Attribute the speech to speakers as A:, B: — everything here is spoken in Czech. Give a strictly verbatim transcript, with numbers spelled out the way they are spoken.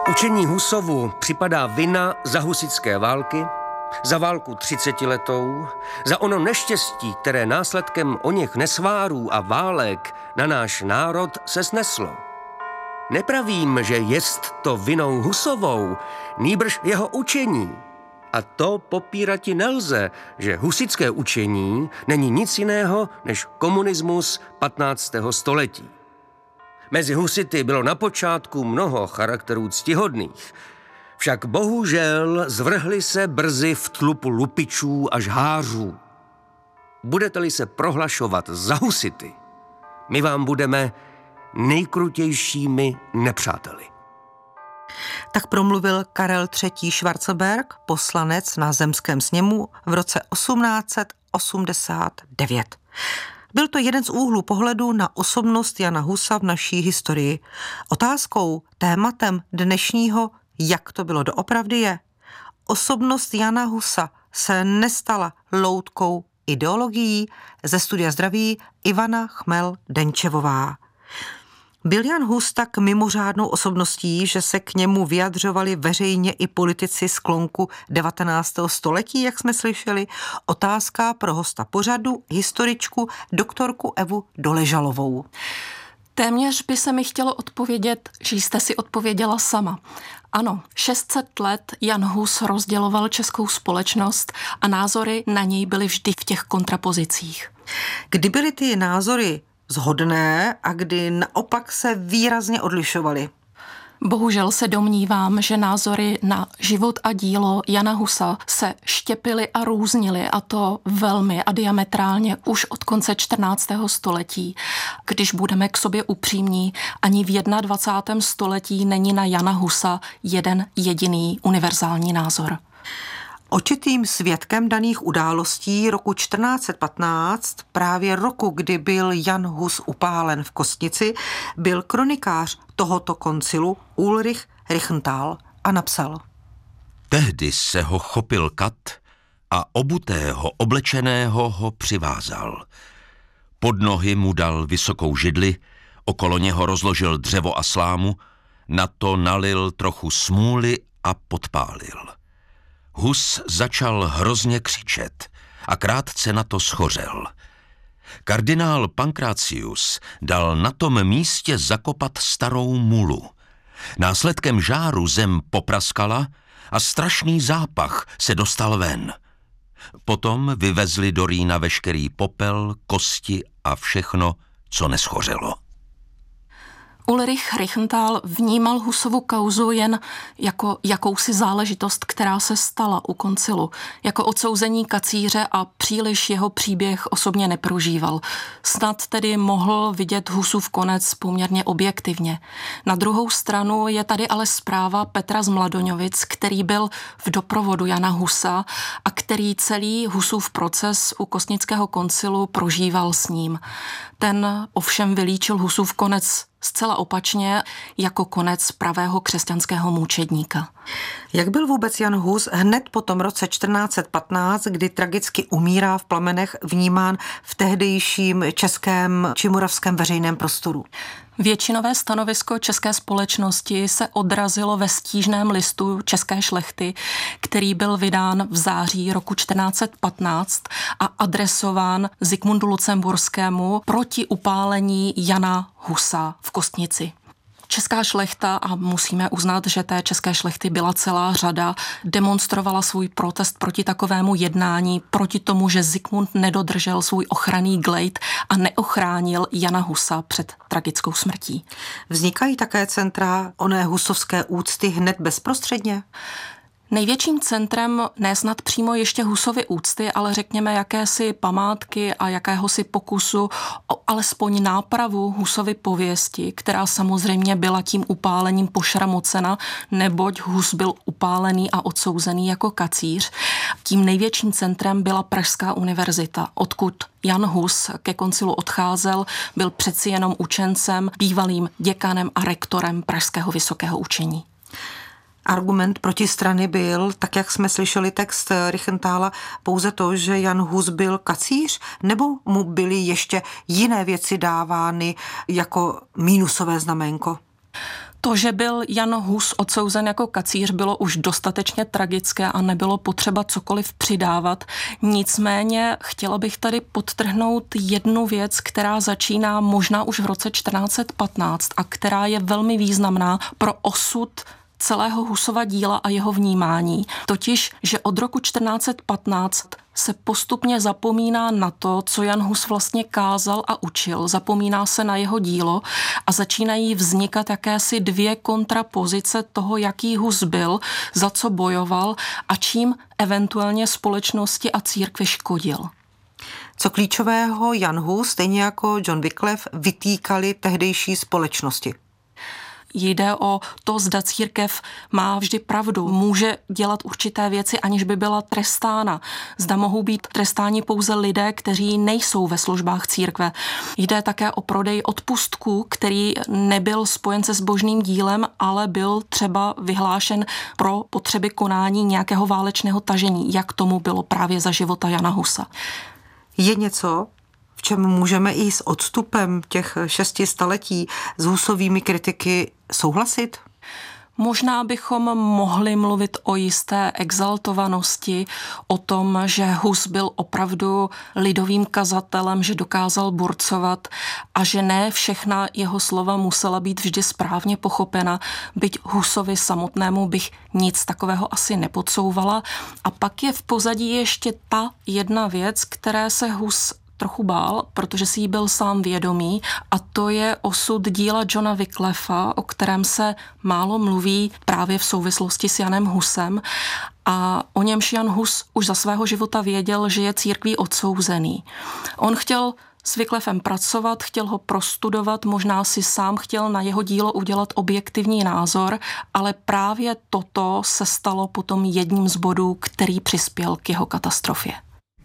A: Učení Husovu připadá vina za husitské války, za válku třicetiletou, za ono neštěstí, které následkem oněch nesvárů a válek na náš národ se sneslo. Nepravím, že jest to vinou Husovou, nýbrž jeho učení. A to popírati nelze, že husitské učení není nic jiného než komunismus patnáctého století. Mezi husity bylo na počátku mnoho charakterů ctihodných, však bohužel zvrhli se brzy v tlupu lupičů a žhářů. Budete-li se prohlašovat za husity, my vám budeme nejkrutějšími nepřáteli.
B: Tak promluvil Karel třetí. Schwarzenberg, poslanec na zemském sněmu v roce osmnáct set osmdesát devět. Byl to jeden z úhlů pohledu na osobnost Jana Husa v naší historii. Otázkou, tématem dnešního Jak to bylo doopravdy je, osobnost Jana Husa se nestala loutkou ideologií. Ze studia zdraví Ivana Chmel-Denčevová. Byl Jan Hus tak mimořádnou osobností, že se k němu vyjadřovali veřejně i politici sklonku devatenáctého století, jak jsme slyšeli? Otázka pro hosta pořadu, historičku, doktorku Evu Doležalovou.
C: Téměř by se mi chtělo odpovědět, že jste si odpověděla sama. Ano, šest set let Jan Hus rozděloval českou společnost a názory na něj byly vždy v těch kontrapozicích.
B: Kdy byly ty názory shodné a kdy naopak se výrazně odlišovaly?
C: Bohužel se domnívám, že názory na život a dílo Jana Husa se štěpily a různily, a to velmi a diametrálně už od konce čtrnáctého století. Když budeme k sobě upřímní, ani v dvacátém prvním století není na Jana Husa jeden jediný univerzální názor.
B: Očitým svědkem daných událostí roku čtrnáct set patnáct, právě roku, kdy byl Jan Hus upálen v Kostnici, byl kronikář tohoto koncilu Ulrich Riechenthal a napsal:
D: Tehdy se ho chopil kat a obutého, oblečeného ho přivázal. Pod nohy mu dal vysokou židli, okolo něho rozložil dřevo a slámu, na to nalil trochu smůly a podpálil. Hus začal hrozně křičet a krátce na to schořel. Kardinál Pancratius dal na tom místě zakopat starou mulu. Následkem žáru zem popraskala a strašný zápach se dostal ven. Potom vyvezli do Rýna veškerý popel, kosti a všechno, co neschořelo.
C: Ulrich Riechenthal vnímal Husovu kauzu jen jako jakousi záležitost, která se stala u koncilu, jako odsouzení kacíře a příliš jeho příběh osobně neprožíval. Snad tedy mohl vidět Husův konec poměrně objektivně. Na druhou stranu je tady ale zpráva Petra z Mladoňovic, který byl v doprovodu Jana Husa a který celý Husův proces u Kostnického koncilu prožíval s ním. Ten ovšem vylíčil Husův konec zcela opačně jako konec pravého křesťanského mučedníka.
B: Jak byl vůbec Jan Hus hned po tom roce čtrnáct set patnáct, kdy tragicky umírá v plamenech, vnímán v tehdejším českém či moravském veřejném prostoru?
C: Většinové stanovisko české společnosti se odrazilo ve stížném listu české šlechty, který byl vydán v září roku čtrnáct set patnáct a adresován Zikmundu Lucemburskému proti upálení Jana Husa v Kostnici. Česká šlechta, a musíme uznat, že té české šlechty byla celá řada, demonstrovala svůj protest proti takovému jednání, proti tomu, že Zikmund nedodržel svůj ochranný glejt a neochránil Jana Husa před tragickou smrtí.
B: Vznikají také centra oné husovské úcty hned bezprostředně?
C: Největším centrem ne snad přímo ještě Husovy úcty, ale řekněme jakési památky a jakéhosi pokusu o alespoň nápravu Husovy pověsti, která samozřejmě byla tím upálením pošramocena, neboť Hus byl upálený a odsouzený jako kacíř. Tím největším centrem byla Pražská univerzita, odkud Jan Hus ke koncilu odcházel, byl přeci jenom učencem, bývalým děkanem a rektorem Pražského vysokého učení.
B: Argument protistrany byl, tak jak jsme slyšeli text Riechenthala, pouze to, že Jan Hus byl kacíř, nebo mu byly ještě jiné věci dávány jako mínusové znaménko?
C: To, že byl Jan Hus odsouzen jako kacíř, bylo už dostatečně tragické a nebylo potřeba cokoliv přidávat. Nicméně chtěla bych tady podtrhnout jednu věc, která začíná možná už v roce čtrnáct set patnáct a která je velmi významná pro osud celého Husova díla a jeho vnímání. Totiž, že od roku čtrnáct set patnáct se postupně zapomíná na to, co Jan Hus vlastně kázal a učil. Zapomíná se na jeho dílo a začínají vznikat jakési dvě kontrapozice toho, jaký Hus byl, za co bojoval a čím eventuálně společnosti a církvi škodil.
B: Co klíčového Jan Hus, stejně jako John Wycliffe, vytýkali tehdejší společnosti?
C: Jde o to, zda církev má vždy pravdu, může dělat určité věci, aniž by byla trestána. Zda mohou být trestáni pouze lidé, kteří nejsou ve službách církve. Jde také o prodej odpustků, který nebyl spojen se zbožným dílem, ale byl třeba vyhlášen pro potřeby konání nějakého válečného tažení, jak tomu bylo právě za života Jana Husa.
B: Je něco, v čem můžeme i s odstupem těch šesti staletí s Husovými kritiky souhlasit?
C: Možná bychom mohli mluvit o jisté exaltovanosti, o tom, že Hus byl opravdu lidovým kazatelem, že dokázal burcovat a že ne všechna jeho slova musela být vždy správně pochopena, byť Husovi samotnému bych nic takového asi nepodsouvala. A pak je v pozadí ještě ta jedna věc, které se Hus trochu bál, protože si jí byl sám vědomý, a to je osud díla Johna Wycliffa, o kterém se málo mluví právě v souvislosti s Janem Husem, a o němž Jan Hus už za svého života věděl, že je církví odsouzený. On chtěl s Wycliffem pracovat, chtěl ho prostudovat, možná si sám chtěl na jeho dílo udělat objektivní názor, ale právě toto se stalo potom jedním z bodů, který přispěl k jeho katastrofě.